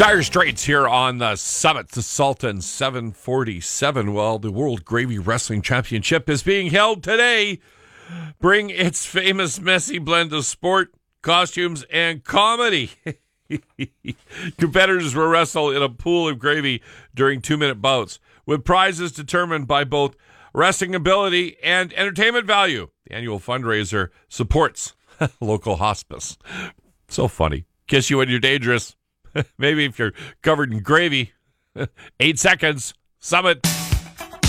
Dire Straits here on the Summit, the Sultan 747. Well, the World Gravy Wrestling Championship is being held today. Bring its famous messy blend of sport, costumes, and comedy. Competitors will wrestle in a pool of gravy during 2-minute bouts, with prizes determined by both wrestling ability and entertainment value. The annual fundraiser supports local hospice. So funny. Kiss you when you're dangerous. Maybe if you're covered in gravy. 8 seconds. Summit.